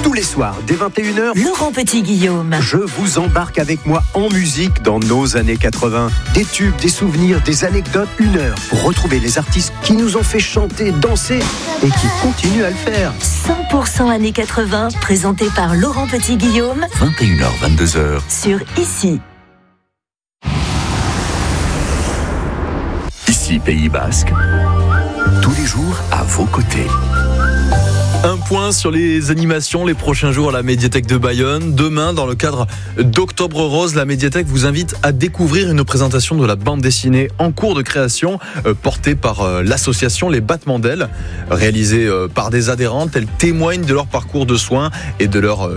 Tous les soirs, dès 21h, Laurent Petit-Guillaume. je vous embarque avec moi en musique dans nos années 80. Des tubes, des souvenirs, des anecdotes, 1 heure pour retrouver les artistes qui nous ont fait chanter, danser et qui continuent à le faire. 100% années 80, présenté par Laurent Petit-Guillaume 21h, 22h. sur Ici. Ici, Pays Basque. Tous les jours à vos côtés. Un point sur les animations les prochains jours à la médiathèque de Bayonne. Demain, dans le cadre d'Octobre Rose, la médiathèque vous invite à découvrir une présentation de la bande dessinée en cours de création, portée par l'association Les Battements d'Ailes, réalisée par des adhérentes. Elles témoignent de leur parcours de soins et de leur